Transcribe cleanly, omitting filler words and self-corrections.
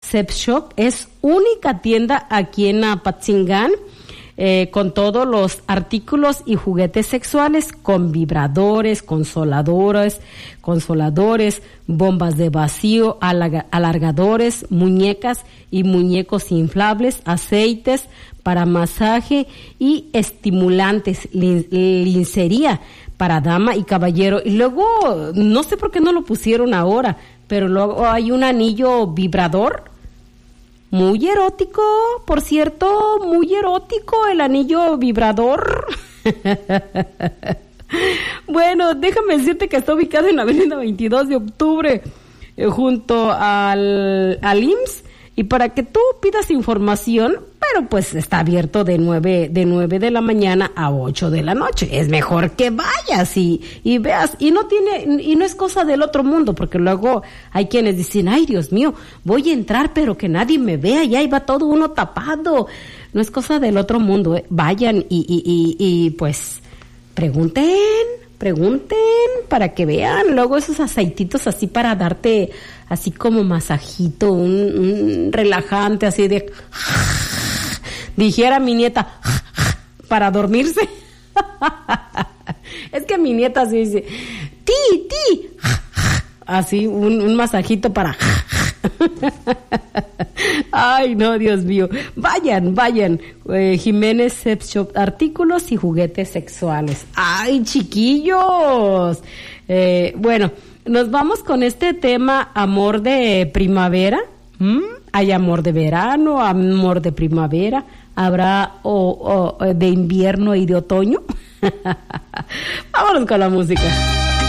Sex Shop es única tienda aquí en Apatzingán, con todos los artículos y juguetes sexuales, con vibradores, consoladores, bombas de vacío, alargadores, muñecas y muñecos inflables, aceites para masaje y estimulantes, lencería para dama y caballero. Y luego, no sé por qué no lo pusieron ahora, pero luego hay un anillo vibrador. Muy erótico, por cierto, muy erótico el anillo vibrador. Bueno, déjame decirte que está ubicado en la avenida 22 de octubre, junto al IMSS, y para que tú pidas información, pero pues está abierto de 9 de la mañana a 8 de la noche. Es mejor que vayas y veas, y no es cosa del otro mundo, porque luego hay quienes dicen, ay, Dios mío, voy a entrar pero que nadie me vea, y ahí va todo uno tapado. No es cosa del otro mundo, vayan y pues pregunten para que vean. Luego esos aceititos así para darte así como masajito, un relajante así de, dijera mi nieta, para dormirse. Es que mi nieta así dice, ti, así un masajito para. Ay, no, Dios mío. Vayan. Jiménez Sex Shop, artículos y juguetes sexuales. Ay, chiquillos. Bueno, nos vamos con este tema, amor de primavera. Hay amor de verano, amor de primavera. Habrá de invierno y de otoño. Vámonos con la música.